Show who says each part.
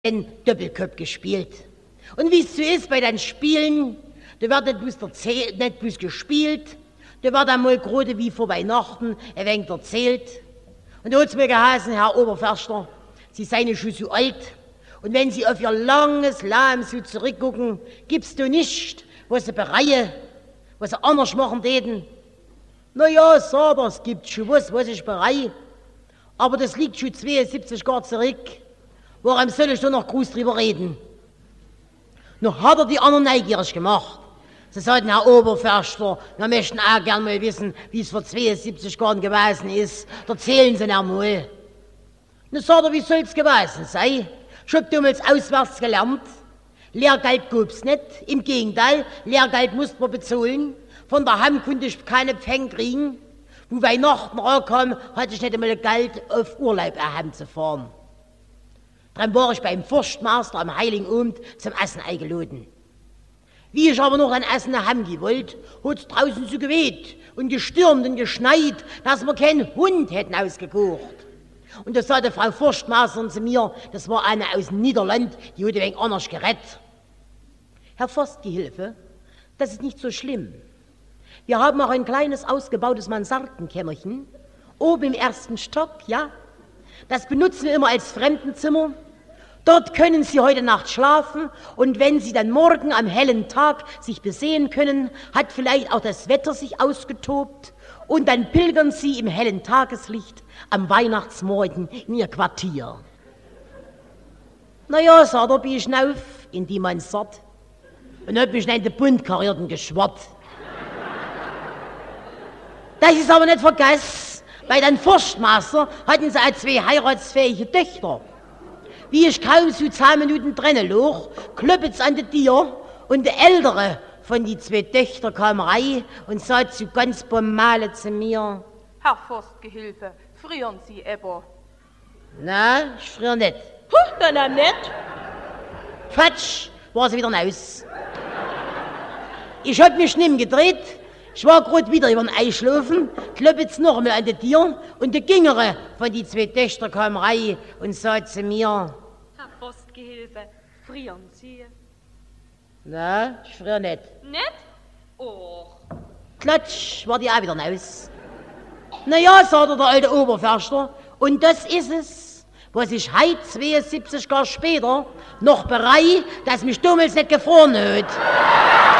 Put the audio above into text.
Speaker 1: den Doppelkopf gespielt. Und wie es so ist bei den Spielen, da wird nicht bloß gespielt, da wird einmal gerade wie vor Weihnachten ein wenig erzählt. Und da hat es mir geheißen, Herr Oberförster, Sie seien schon so alt. Und wenn Sie auf Ihr langes Leben so zurückgucken, gibt's da nichts, was Sie bereuen, was Sie anders machen täten. Na ja, aber es gibt schon was ich bereue. Aber das liegt schon 72 Jahre zurück. Warum soll ich da noch groß drüber reden? Noch hat die anderen neugierig gemacht. Sie sagten, Herr Oberförster, wir möchten auch gern mal wissen, wie es vor 72 Jahren gewesen ist. Erzählen Sie mir mal. Dann sagt er, wie soll es gewesen sein? Ich hab damals auswärts gelernt. Lehrgeld gab's nicht. Im Gegenteil, Lehrgeld musste man bezahlen. Von daheim konnte ich keine Pfennig kriegen. Wo Weihnachten rankam, hatte ich nicht einmal Geld, auf Urlaub zu fahren. Dann war ich beim Forstmeister am Heiligen Abend zum Essen eingeladen. Wie ich aber noch ein Essen daheim gewollt, hat es draußen so geweht und gestürmt und geschneit, dass wir keinen Hund hätten ausgekocht. Und da sagte Frau Forstmeisterin zu mir, das war eine aus dem Niederland, die hat ein wenig anders gerettet. Herr Forstgehilfe, das ist nicht so schlimm. Wir haben auch ein kleines ausgebautes Mansardenkämmerchen, oben im ersten Stock, ja. Das benutzen wir immer als Fremdenzimmer. Dort können Sie heute Nacht schlafen und wenn Sie dann morgen am hellen Tag sich besehen können, hat vielleicht auch das Wetter sich ausgetobt und dann pilgern Sie im hellen Tageslicht am Weihnachtsmorgen in Ihr Quartier. Na ja, sagt er, bin ich hinauf in die Mansard und hab mich in den Buntkarierten geschwart. Das ist aber nicht vergessen, bei den Forstmeister hatten sie auch 2 heiratsfähige Töchter. Wie ich kaum so 10 Minuten drinnen lag, klopft's an die Tür und der ältere von die 2 Töchter kam rein und sagte so ganz bomale zu mir:
Speaker 2: Herr Forstgehilfe, frieren Sie aber?
Speaker 1: Na, ich friere nicht.
Speaker 2: Dann nicht.
Speaker 1: Quatsch, war sie wieder raus. Ich hab mich nimm gedreht, ich war grad wieder über den Einschlafen, klopft's noch einmal an die Tür und der Gingere von die 2 Töchter kam rein und sagte zu mir:
Speaker 2: Herr Forstgehilfe, frieren Sie?
Speaker 1: Na, ich friere nicht.
Speaker 2: Nicht? Och.
Speaker 1: Klatsch, war die auch wieder raus. Na ja, sagte der alte Oberförster, und das ist es, was ich heute 72 Jahre später noch bereue, dass mich damals nicht gefroren hat.